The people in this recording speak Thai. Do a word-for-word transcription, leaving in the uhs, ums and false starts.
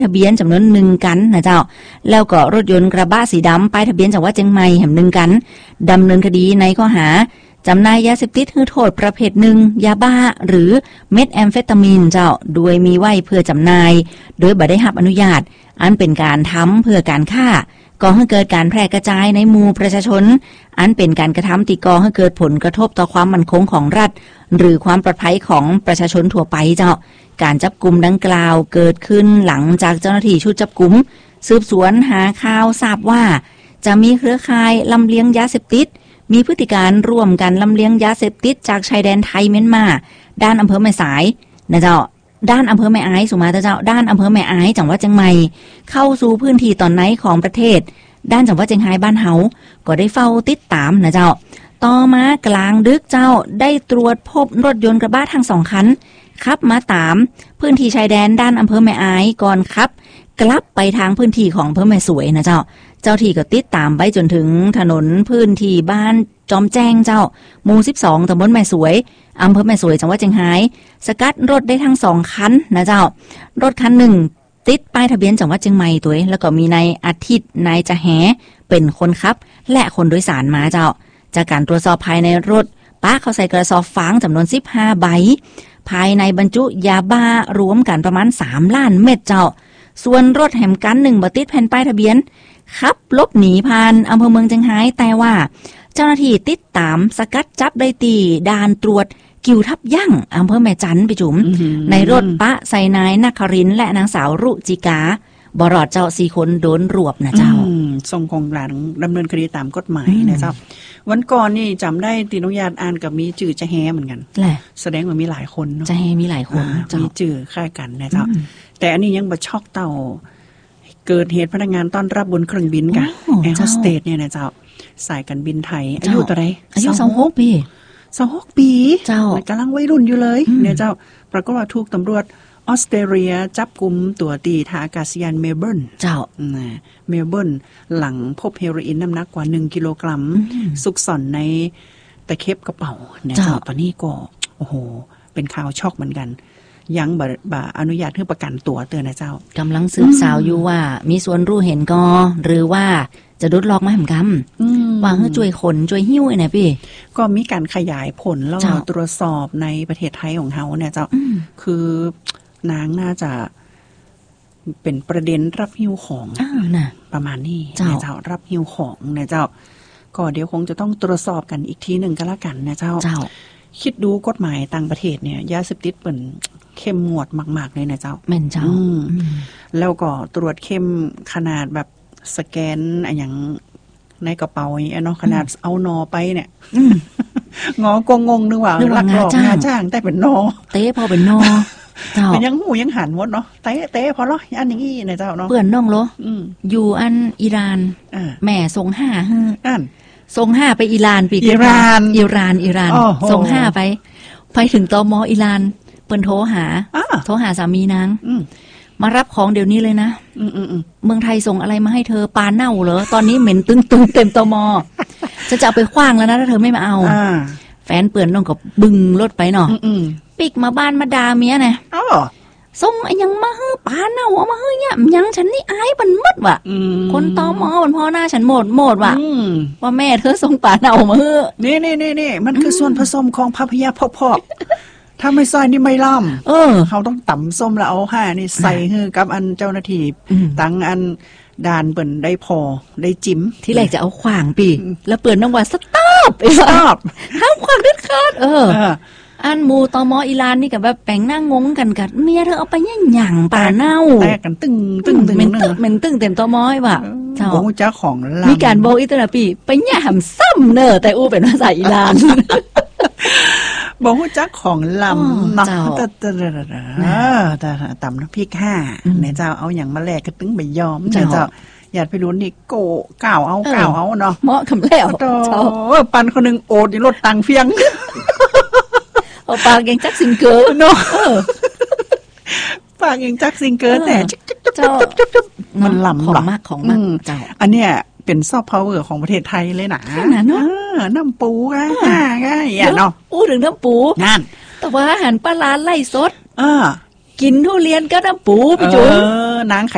ทะเบียนจำนวนหนึ่งกันนะเจ้าแล้วก็รถยนต์กระบะสีดำป้ายทะเบียนจังหวัดเชียงใหม่แห่งหนึ่งกันดำเนินคดีในข้อหาจำหน่ายยาเสพติดให้โทษประเภทหนึ่งยาบ้าหรือเม็ดแอมเฟตามีนเจ้าโดยมีไว้เพื่อจำหน่ายโดยบ่ได้รับอนุญาตอันเป็นการทำเพื่อการฆ่าก่อให้เกิดการแพร่กระจายในหมู่ประชาชนอันเป็นการกระทำที่ก่อให้เกิดผลกระทบต่อความมั่นคงของรัฐหรือความปลอดภัยของประชาชนทั่วไปเจ้าการจับกุมดังกล่าวเกิดขึ้นหลังจากเจ้าหน้าที่ชุดจับกุมสืบสวนหาข่าวทราบว่าจะมีเครือข่ายลำเลียงยาเสพติดมีพฤติการร่วมกันลำเลียงยาเสพติดจากชายแดนไทยเมียนมาด้านอำเภอแม่สายนะเจ้าด้านอำเภอแม่อายสุมาเจ้าด้านอำเภอแม่อายจังหวัดเชียงใหม่เข้าสู่พื้นที่ตอนไหนของประเทศด้านจังหวัดเชียงรายบ้านเฮาก็ได้เฝ้าติดตามนะเจ้าต่อมากลางดึกเจ้าได้ตรวจพบรถยนต์กระบะทั้งสองคันขับมาตามพื้นที่ชายแดนด้านอำเภอแม่อายก่อนครับกลับไปทางพื้นที่ของอำเภอแม่สวยนะเจ้าเจ้าที่ก็ติดตามไปจนถึงถนนพื้นที่บ้านจอมแจ้งเจ้าหมู่สิบสองตำบลแม่สวยอำเภอแม่สวยจังหวัดเชียงรายสกัดรถได้ทั้งสองคันนะเจ้ารถคันหนึ่งติดป้ายทะเบียนจังหวัดเชียงใหม่ตัวแล้วก็มีนายอาทิตย์นายจะแหเป็นคนขับและคนโดยสารมาเจ้าจากการตรวจสอบภายในรถป้าเขาใส่กระสอบฟางจำนวนสิบห้าใบภายในบรรจุยาบ้ารวมกันประมาณสามล้านเม็ดเจ้าส่วนรถแหมกันหนึ่งบ่ติดแผ่นป้ายทะเบียนขับลบหนีผ่านอำเภอเมืองเชียงรายแต่ว่าเจ้าหน้าที่ติดตามสกัดจับได้ตีด่านตรวจกิวทับยั่งอำเภอแม่จันไปจุ๋มในรถปะใส่นายนครินทร์และนางสาวรุจิกาบรอดเจ้าสี่คนโดนรวบนะเจ้าส่งของหลังดำเนินคดีตามกฎหมายนะเจ้าวันก่อนนี่จำได้ตีนุญาตอ่านกับมีจื่อจะแฮเหมือนกันแสดงว่ามีหลายคนเนาะจะแฮมีหลายคนมีจื่อค่ายกันนะเจ้าแต่อันนี้ยังบ่ช็อกเต่าเกิดเหตุพนักงานต้อนรับบนเครื่องบินกับแอร์โฮสเตสเนี่ยนะเจ้าสายการบินไทยอายุเท่าไหร่อายุสองหกปีสองหกปีเจ้ากำลังวัยรุ่นอยู่เลยเนี่ยเจ้าปรากฏว่าถูกตำรวจออสเตรเลียจับกุมตัวตีท่าอากาศยานเมลเบิร์นเจ้าเมลเบิร์นหลังพบเฮโรอีนน้ำหนักกว่าหนึ่งกิโลกรัมซุกซ่อนในตะเข็บกระเป๋าเนี่ยเจ้าตอนนี้ก็โอ้โหเป็นข่าวช็อกเหมือนกันยังบ่บ่อนุญาตให้ประกันตัวเตือนนะเจ้ากำลังสืบสาวอยู่ว่ามีส่วนรู้เห็นกอหรือว่าจะดดลอกมาแหมกำว่าให้ช่วยขนช่วยหิ้วไอ้ไหนพี่ก็มีการขยายผลแล้วตรวจสอบในประเทศไทยของเฮาเนี่ยเจ้าคือนางน่าจะเป็นประเด็นรับหิ้วของประมาณนี้เนี่ยเจ้ารับหิ้วของเนี่ยเจ้าก็เดี๋ยวคงจะต้องตรวจสอบกันอีกทีหนึ่งก็แล้วกันนะเจ้าคิดดูกฎหมายต่างประเทศเนี่ยยาเสพติดเป็นเข้มงวดมากๆเลยนะเจ้าแม่นเจ้าแล้วก็ตรวจเข้มขนาดแบบสแกนอะไรอย่างในกระเป๋าอย่างเนาะขนาดเอานอไปเนี่ยงอกงงนึกว่าลักหลอกงาจ้างแต่เป็นนอเต้พอเป็นนอเจ้าเป็นยังหูยังหันหมดเนาะเต้เต้พอเนาะอันอย่างงี้นะเจ้าเนาะเปื่อนน้องโลอยู่อันอิหร่านแม่ส่งห้าอันส่งห้าไปอิหร่านปีอิหร่านอิหร่านอิหร่านส่งห้าไปไปถึงตม.อิหร่านเปิ้นโทรหาโทรหาสามีนางมารับของเดี๋ยวนี้เลยนะเมืองไทยส่งอะไรมาให้เธอปลาเน่าเหรอตอนนี้เหม็นตึงๆเต็มตม.จะจะเอาไปขว้างแล้วนะถ้าเธอไม่มาเอาแฟนเปื่อนน้องก็บึงรถไปเนาะปิกมาบ้านมาด่าเมียนะส่งไอ้ยังมาเฮ้อปลาเน่าเอามาเฮ้ยเนี่ยยังฉันนี่อายมันมืดว่ะคนตม.มันพ่อหน้าฉันโหมดโหมดว่ะว่าแม่เธอส่งปลาเน่ามาเฮ้อนี่นี่นี่นี่มันคือส่วนผสมของพัพยาพอกถ้าไม่ใส่นี่ไม่ล่ำเออเขาต้องตำส้มแล้วเอาห้านี่ใส่ฮือกับอันเจ้าหน้าที่ตั้งอันด่านเปิ่นได้พอได้จิ้มที่แรกจะเอาขวางปีแล้วเปิ่นน้องว่าสต๊อปสต๊อปห้ามขวางเด็ดขาดเอออันหมู่ตม.อิหร่านนี่ก็แบบแปลงหน้างงกันกัดเมียเธอเอาไปย่างหยั่งปลาเน่าแตกกันตึ้งตึ้งตึ้งเหม็นตึ้งเหม็นตึ้งเต็มตม.ว่ะเจ้าบ่เจ้าของลำมีการบอกอีตระปีไปย่ามซ้ำเน้อแต่อู้เป็นภาษาอิหร่านบอกว่าจักของลำเนาะแต่แต่ต่ำน้ำพริกห้าเนี่ยเจ้าเอาอย่างมาแลกกระตึ้งใบยอมเนี่ยเจ้าอยากไปรู้นี่โกก่าวเอาก่าวเอาเนาะเหมาะคำแล้วปันคนหนึ่งโอดรถตังเฟียงเอาปากยังจักซิงเกิลเนาะปากยังจักซิงเกิลแต่มันลำของมากของมากเจ้าอันเนี้ยเป็นซอฟต์พาวเวอร์ของประเทศไทยเลยนะเนาะน้ำปูอ่ะง่ายอ่ะเนาะอู้ถึงน้ำปูนั่นแต่ว่าอาหารปลาร้าไล่สดอ่ากินทุเรียนก็น้ำปูพี่จุ๋มนางไข่